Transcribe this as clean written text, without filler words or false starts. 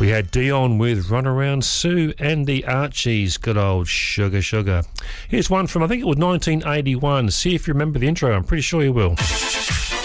We had Dion with Runaround Sue and the Archies, good old Sugar Sugar. Here's one from, I think it was 1981. See if you remember the intro. I'm pretty sure you will.